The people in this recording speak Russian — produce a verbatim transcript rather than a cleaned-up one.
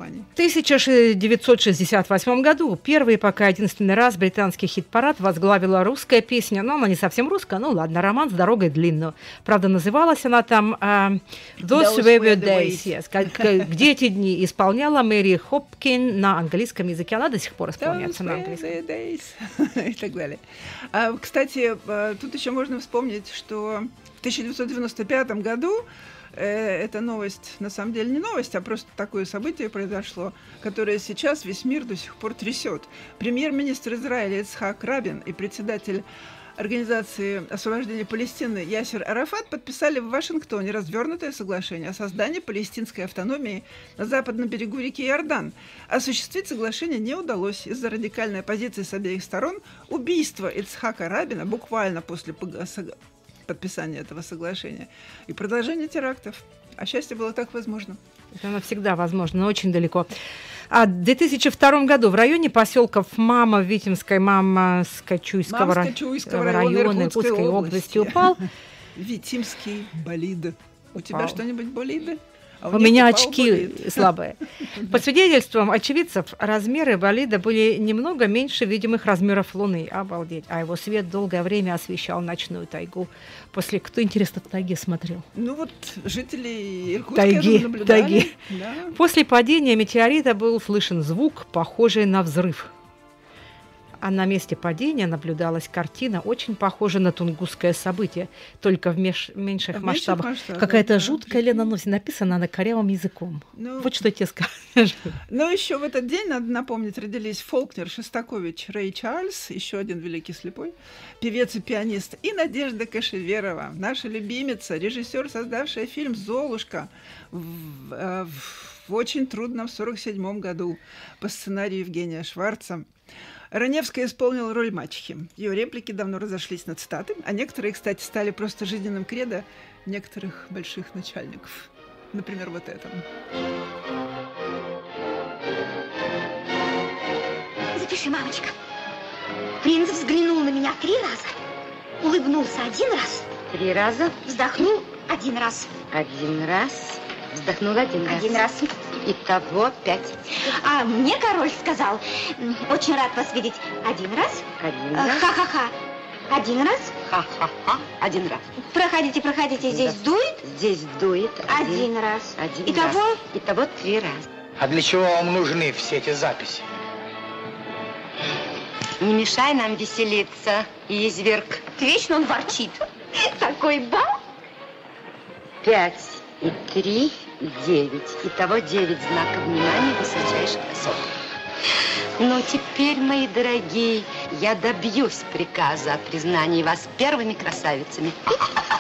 Германии. В тысяча девятьсот шестьдесят восьмом году первый, пока единственный раз британский хит-парад возглавила русская песня, но она не совсем русская, ну ладно, «Роман с дорогой длинную». Правда, называлась она там uh, «Those Were the Days», yes, «Где эти дни» исполняла Мэри Хопкин на английском языке. Она до сих пор исполняется на английском. И так далее. А, кстати, тут еще можно вспомнить, что в тысяча девятьсот девяносто пятом году эта новость, на самом деле, не новость, а просто такое событие произошло, которое сейчас весь мир до сих пор трясет. Премьер-министр Израиля Ицхак Рабин и председатель Организации освобождения Палестины Ясер Арафат подписали в Вашингтоне развернутое соглашение о создании палестинской автономии на западном берегу реки Иордан. Осуществить соглашение не удалось из-за радикальной позиции с обеих сторон. Убийство Ицхака Рабина буквально после подписания этого соглашения и продолжение терактов. А счастье было так возможно. Это навсегда возможно, но очень далеко. А в две тысячи втором году в районе поселков Мама Витимской, Мама Скачуйского района Иркутской области упал Витимский болид. У тебя что-нибудь болиды? А у, у меня очки болид. Слабые. По свидетельствам очевидцев, размеры болида были немного меньше видимых размеров Луны. Обалдеть. А его свет долгое время освещал ночную тайгу. После кто, интересно, в тайге смотрел? Ну вот жители Иркутска тайги, наблюдали. Тайги. Да. После падения метеорита был слышен звук, похожий на взрыв. А на месте падения наблюдалась картина, очень похожая на тунгусское событие, только в меж... меньших в масштабах. масштабах. Какая-то да, жуткая леноносец, написана она корявым языком. Ну, вот что я тебе скажу. Ну, еще в этот день, надо напомнить, родились Фолкнер, Шостакович, Рэй Чарльз, еще один великий слепой, певец и пианист, и Надежда Кашеверова, наша любимица, режиссер, создавшая фильм «Золушка» в, в, в очень трудном сорок седьмом году по сценарию Евгения Шварца. Раневская исполнила роль мачехи. Ее реплики давно разошлись на цитаты, а некоторые, кстати, стали просто жизненным кредо некоторых больших начальников. Например, вот это. Запиши, мамочка. Принц взглянул на меня три раза, улыбнулся один раз. Три раза? Вздохнул один раз. Один раз. Вздохнул один раз. Один раз. Итого пять. А мне король сказал: очень рад вас видеть. Один раз. Один раз. Ха-ха-ха. Один раз. Ха-ха-ха. Один раз. Проходите, проходите. Здесь да. дует? Здесь дует. Один, один раз. Один Итого? раз. Итого три раза. А для чего вам нужны все эти записи? Не мешай нам веселиться, изверг. Вечно он ворчит. Такой бал. Пять и три, и девять. Итого девять знаков внимания высочайших особ. Но теперь, мои дорогие, я добьюсь приказа о признании вас первыми красавицами.